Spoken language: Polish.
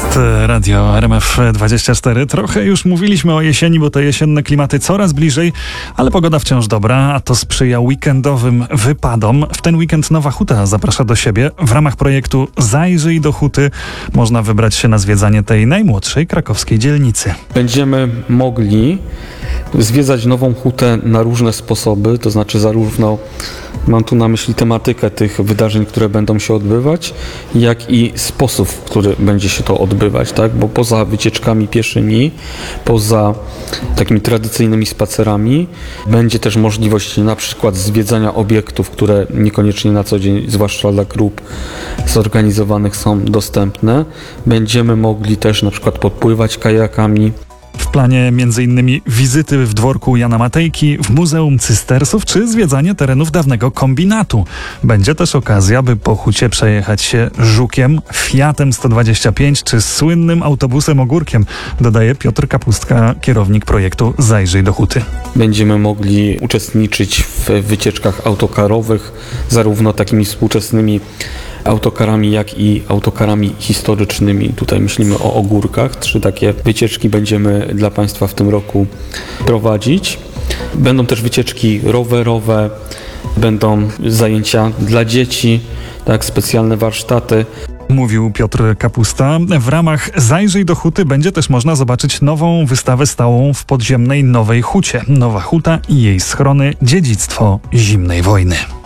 jest Radio RMF24. Trochę już mówiliśmy o jesieni, bo te jesienne klimaty coraz bliżej, ale pogoda wciąż dobra, a to sprzyja weekendowym wypadom. W ten weekend Nowa Huta zaprasza do siebie. W ramach projektu Zajrzyj do Huty można wybrać się na zwiedzanie tej najmłodszej krakowskiej dzielnicy. Będziemy mogli zwiedzać Nową Hutę na różne sposoby, to znaczy zarówno mam tu na myśli tematykę tych wydarzeń, które będą się odbywać, jak i sposób, w który będzie się to odbywać, tak? Bo poza wycieczkami pieszymi, poza takimi tradycyjnymi spacerami, będzie też możliwość na przykład zwiedzania obiektów, które niekoniecznie na co dzień, zwłaszcza dla grup zorganizowanych, są dostępne. Będziemy mogli też na przykład podpływać kajakami. W planie m.in. wizyty w dworku Jana Matejki, w Muzeum Cystersów czy zwiedzanie terenów dawnego kombinatu. Będzie też okazja, by po Hucie przejechać się Żukiem, Fiatem 125 czy słynnym autobusem Ogórkiem, dodaje Piotr Kapustka, kierownik projektu Zajrzyj do Huty. Będziemy mogli uczestniczyć w wycieczkach autokarowych, zarówno takimi współczesnymi autokarami, jak i autokarami historycznymi. Tutaj myślimy o Ogórkach. 3 takie wycieczki będziemy dla Państwa w tym roku prowadzić. Będą też wycieczki rowerowe, będą zajęcia dla dzieci, tak, specjalne warsztaty. Mówił Piotr Kapusta. W ramach Zajrzyj do Huty będzie też można zobaczyć nową wystawę stałą w podziemnej Nowej Hucie. Nowa Huta i jej schrony, dziedzictwo zimnej wojny.